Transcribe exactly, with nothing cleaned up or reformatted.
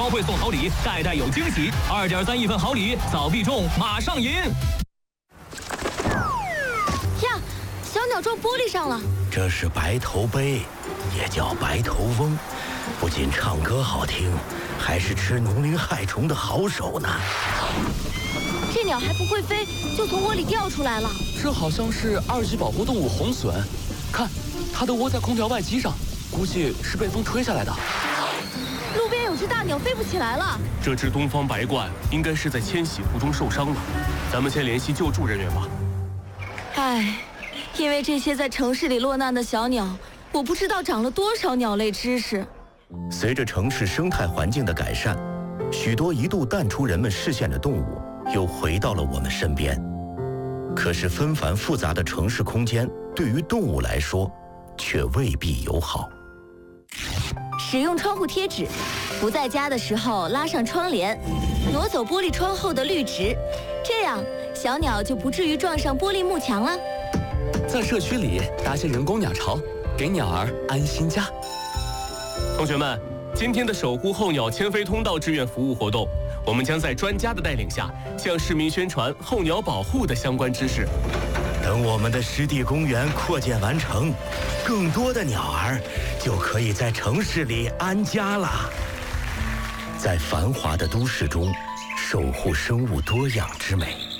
超会送好礼，代代有惊喜。二点三亿份好礼，早必中，马上赢！ 呀，小鸟撞玻璃上了。 这是白头鹎，也叫白头翁，不仅唱歌好听，还是吃农林害虫的好手呢。 这鸟还不会飞，就从窝里掉出来了。 这好像是二级保护动物红隼，看，它的窝在空调外机上，估计是被风吹下来的。 路边有只大鸟飞不起来了。 这只东方白鹳应该是在迁徙途中受伤了，咱们先联系救助人员吧。 唉，因为这些在城市里落难的小鸟，我不知道长了多少鸟类知识。 随着城市生态环境的改善，许多一度淡出人们视线的动物又回到了我们身边。可是纷繁复杂的城市空间对于动物来说却未必友好。 使用窗户贴纸，不在家的时候拉上窗帘，挪走玻璃窗后的绿植，这样小鸟就不至于撞上玻璃幕墙了。 在社区里搭些人工鸟巢，给鸟儿安心家。 同学们，今天的守护候鸟迁飞通道志愿服务活动，我们将在专家的带领下，向市民宣传候鸟保护的相关知识。 等我们的湿地公园扩建完成，更多的鸟儿就可以在城市里安家了。在繁华的都市中，守护生物多样之美。